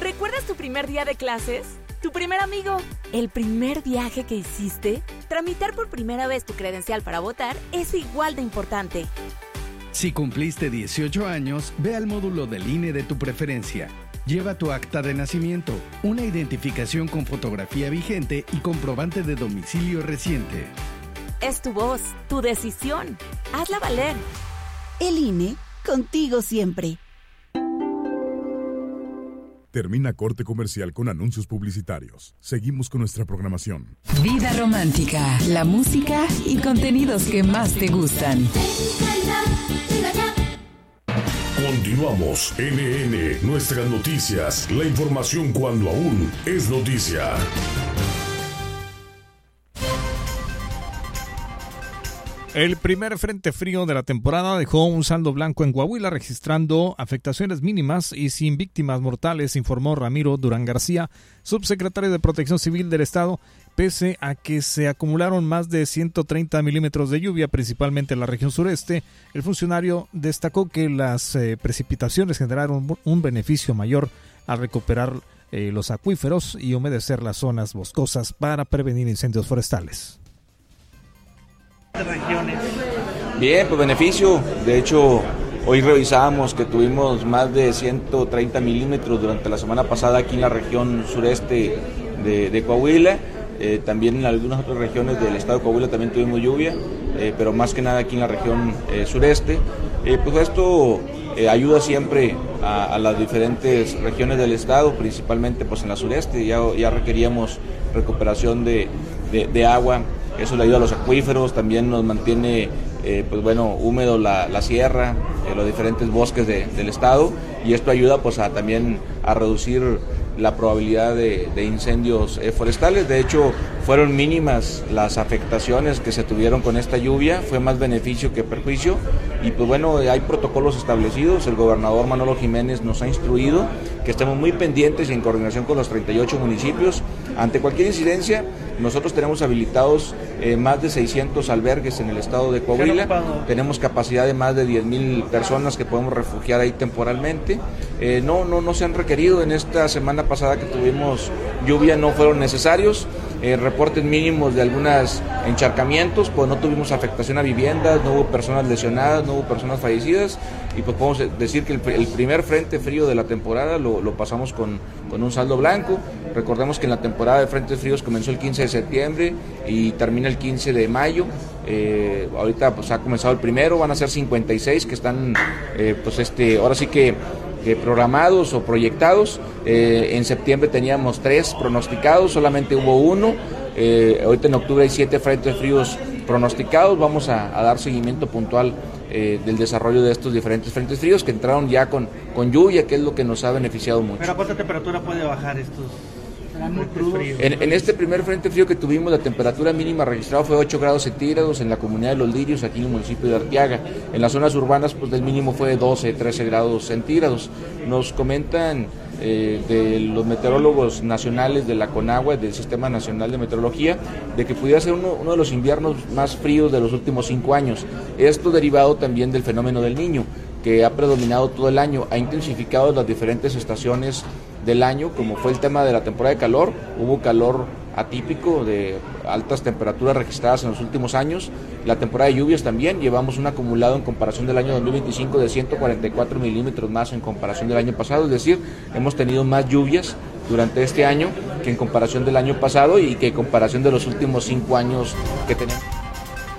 ¿Recuerdas tu primer día de clases? ¿Tu primer amigo? ¿El primer viaje que hiciste? Tramitar por primera vez tu credencial para votar es igual de importante. Si cumpliste 18 años, ve al módulo del INE de tu preferencia. Lleva tu acta de nacimiento, una identificación con fotografía vigente y comprobante de domicilio reciente. Es tu voz, tu decisión. Hazla valer. El INE, contigo siempre. Termina corte comercial con anuncios publicitarios. Seguimos con nuestra programación. Vida romántica, la música y contenidos que más te gustan. Continuamos. NN, nuestras noticias. La información cuando aún es noticia. El primer frente frío de la temporada dejó un saldo blanco en Coahuila, registrando afectaciones mínimas y sin víctimas mortales, informó Ramiro Durán García, subsecretario de Protección Civil del Estado, pese a que se acumularon más de 130 milímetros de lluvia, principalmente en la región sureste. El funcionario destacó que las precipitaciones generaron un beneficio mayor al recuperar los acuíferos y humedecer las zonas boscosas para prevenir incendios forestales. Regiones. Bien, pues beneficio. De hecho, hoy revisábamos que tuvimos más de 130 milímetros durante la semana pasada aquí en la región sureste de Coahuila. También en algunas otras regiones del estado de Coahuila también tuvimos lluvia, pero más que nada aquí en la región sureste. Pues esto ayuda siempre a las diferentes regiones del estado, principalmente pues en la sureste. Ya requeríamos recuperación de agua. Eso le ayuda a los acuíferos, también nos mantiene húmedo la sierra, los diferentes bosques del estado, y esto ayuda pues también a reducir la probabilidad de incendios forestales. De hecho, fueron mínimas las afectaciones que se tuvieron con esta lluvia, fue más beneficio que perjuicio, y pues bueno, hay protocolos establecidos. El gobernador Manolo Jiménez nos ha instruido que estemos muy pendientes y en coordinación con los 38 municipios. Ante cualquier incidencia, nosotros tenemos habilitados más de 600 albergues en el estado de Coahuila. Tenemos capacidad de más de 10,000 personas que podemos refugiar ahí temporalmente. No se han requerido. En esta semana pasada que tuvimos lluvia no fueron necesarios. Reportes mínimos de algunos encharcamientos, pues no tuvimos afectación a viviendas, no hubo personas lesionadas, no hubo personas fallecidas, y pues podemos decir que el primer frente frío de la temporada lo pasamos con un saldo blanco. Recordemos que en la temporada de frentes fríos comenzó el 15 de septiembre y termina el 15 de mayo. Ahorita pues ha comenzado el primero, van a ser 56 que están ahora sí que programados o proyectados. En septiembre teníamos 3 pronosticados, solamente hubo 1. Ahorita en octubre hay 7 frentes fríos pronosticados. Vamos a dar seguimiento puntual del desarrollo de estos diferentes frentes fríos que entraron ya con lluvia, que es lo que nos ha beneficiado mucho. ¿Pero a cuánta temperatura puede bajar estos? En este primer frente frío que tuvimos, la temperatura mínima registrada fue 8 grados centígrados en la comunidad de Los Lirios, aquí en el municipio de Arteaga. En las zonas urbanas, pues el mínimo fue de 12, 13 grados centígrados. Nos comentan de los meteorólogos nacionales de la CONAGUA, del Sistema Nacional de Meteorología, de que pudiera ser uno de los inviernos más fríos de los últimos 5 años. Esto derivado también del fenómeno del Niño, que ha predominado todo el año, ha intensificado las diferentes estaciones del año, como fue el tema de la temporada de calor. Hubo calor atípico de altas temperaturas registradas en los últimos años. La temporada de lluvias también, llevamos un acumulado en comparación del año 2025 de 144 milímetros más en comparación del año pasado, es decir, hemos tenido más lluvias durante este año que en comparación del año pasado y que en comparación de los últimos 5 años que tenemos.